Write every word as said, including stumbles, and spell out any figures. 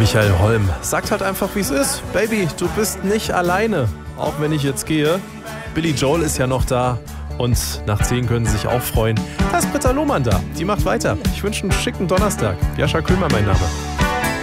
Michael Holm sagt halt einfach, wie es ist. Baby, du bist nicht alleine, auch wenn ich jetzt gehe. Billy Joel ist ja noch da und nach zehn können Sie sich auch freuen. Da ist Britta Lohmann da, die macht weiter. Ich wünsche einen schicken Donnerstag. Jascha Köhler mein Name.